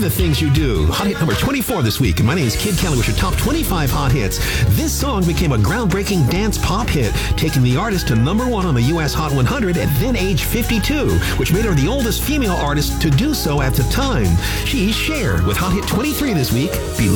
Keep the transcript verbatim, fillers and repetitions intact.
the things you do. Hot hit number twenty-four this week. And my name is Kid Kelly with your top twenty-five hot hits. This song became a groundbreaking dance pop hit, taking the artist to number one on the U S Hot one hundred at then age fifty-two, which made her the oldest female artist to do so at the time. She's Cher with hot hit twenty-three this week. Be